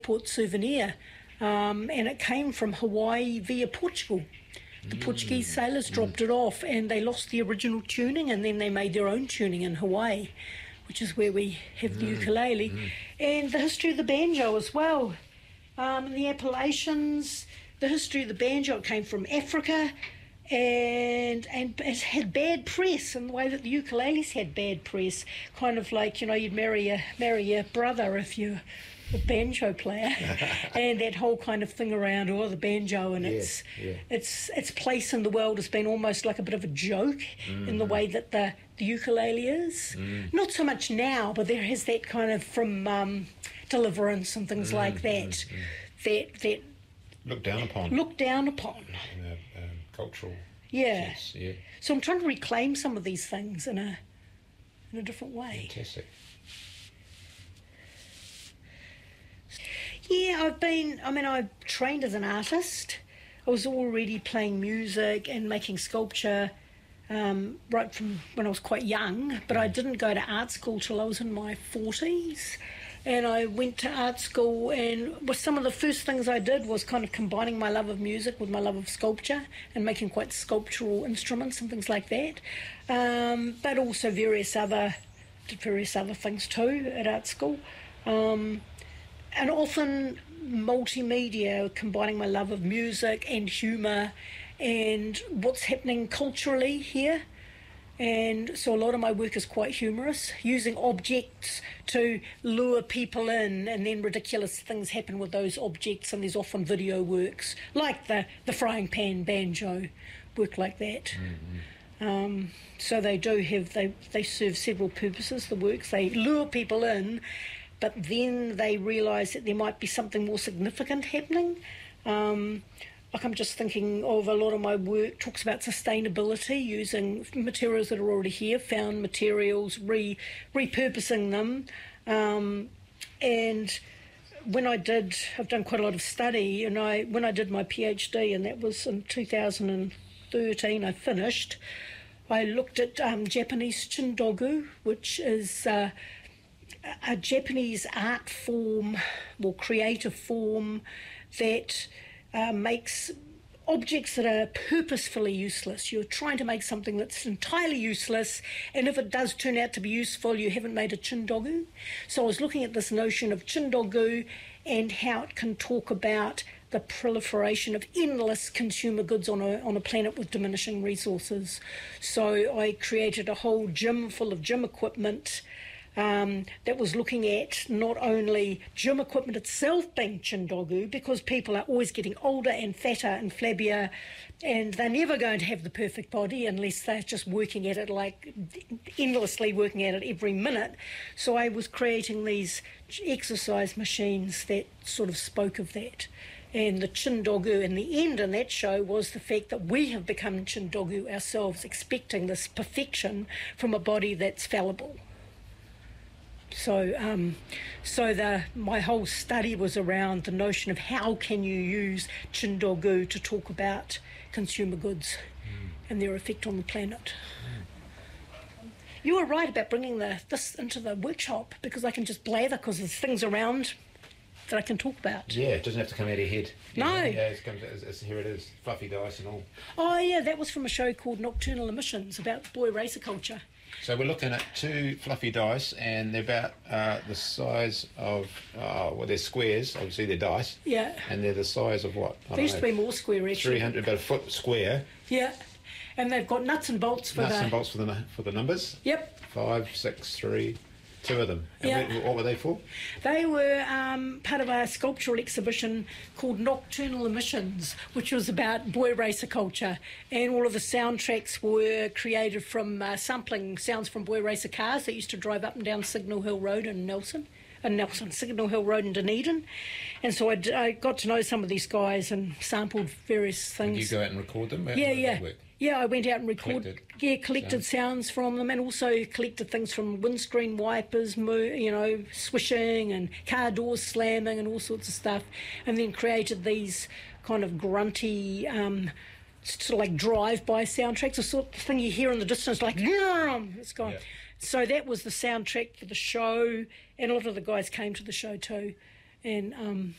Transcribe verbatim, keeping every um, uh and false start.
Port souvenir, um, and it came from Hawaii via Portugal. The mm. Portuguese sailors dropped mm. it off, and they lost the original tuning, and then they made their own tuning in Hawaii, which is where we have the mm. ukulele. Mm. And the history of the banjo as well. Um, the Appalachians, the history of the banjo, it came from Africa, and and it had bad press in the way that the ukuleles had bad press. Kind of like, you know, you'd marry a marry your brother if you a banjo player, and that whole kind of thing around, oh, the banjo and yeah, its yeah. its its place in the world has been almost like a bit of a joke mm. in the way that the, the ukulele is. Mm. Not so much now, but there is that kind of from um, Deliverance and things mm, like that, mm, mm. that that looked down upon. Looked down upon. In a um, cultural yeah. sense, yeah. So I'm trying to reclaim some of these things in a in a different way. Fantastic. Yeah, I've been, I mean, I trained as an artist. I was already playing music and making sculpture um, right from when I was quite young, but I didn't go to art school till I was in my forties. And I went to art school, and well, some of the first things I did was kind of combining my love of music with my love of sculpture and making quite sculptural instruments and things like that. Um, but also various other, did various other things too at art school. Um, And often multimedia, combining my love of music and humour and what's happening culturally here. And so a lot of my work is quite humorous, using objects to lure people in, and then ridiculous things happen with those objects, and there's often video works, like the, the frying pan banjo, work like that. Mm-hmm. Um, so they do have, they, they serve several purposes, the works. They lure people in, but then they realise that there might be something more significant happening. Um, like I'm just thinking of a lot of my work talks about sustainability, using materials that are already here, found materials, re repurposing them. Um, and when I did, I've done quite a lot of study, and I when I did my PhD, and that was in two thousand thirteen, I finished, I looked at um, Japanese chindogu, which is uh, a Japanese art form or creative form that uh, makes objects that are purposefully useless. You're trying to make something that's entirely useless, and if it does turn out to be useful, you haven't made a chindogu. So I was looking at this notion of chindogu and how it can talk about the proliferation of endless consumer goods on a, on a planet with diminishing resources. So I created a whole gym full of gym equipment Um, that was looking at not only gym equipment itself being chindogu, because people are always getting older and fatter and flabbier, and they're never going to have the perfect body unless they're just working at it, like endlessly working at it every minute. So I was creating these exercise machines that sort of spoke of that. And the chindogu in the end in that show was the fact that we have become chindogu ourselves, expecting this perfection from a body that's fallible. So, um, so the my whole study was around the notion of how can you use chindogu to talk about consumer goods mm. and their effect on the planet. Mm. You were right about bringing the this into the workshop, because I can just blather, because there's things around that I can talk about. Yeah, it doesn't have to come out of your head. No. Yeah, yeah it comes, it's, it's, here it is, fluffy dice and all. Oh yeah, that was from a show called Nocturnal Emissions about boy racer culture. So we're looking at two fluffy dice, and they're about uh, the size of, uh, well, they're squares, obviously they're dice. Yeah. And they're the size of what? They used to be more square, actually. three hundred, about a foot square. Yeah. And they've got nuts and bolts for nuts the... Nuts and bolts for the, for the numbers. Yep. Five, six, three, two of them. And yeah. what, what were they for? They were um, part of a sculptural exhibition called Nocturnal Emissions, which was about boy racer culture, and all of the soundtracks were created from uh, sampling sounds from boy racer cars that used to drive up and down Signal Hill Road in Nelson. In Nelson, Signal Hill Road in Dunedin. And so I, d I got to know some of these guys and sampled various things. Did you go out and record them? How yeah, yeah. Yeah, I went out and recorded, collected yeah, collected sounds. sounds from them, and also collected things from windscreen wipers, you know, swishing and car doors slamming and all sorts of stuff, and then created these kind of grunty, um, sort of like drive-by soundtracks, the sort of thing you hear in the distance, like, it's gone. Yeah. So that was the soundtrack for the show, and a lot of the guys came to the show too. and um,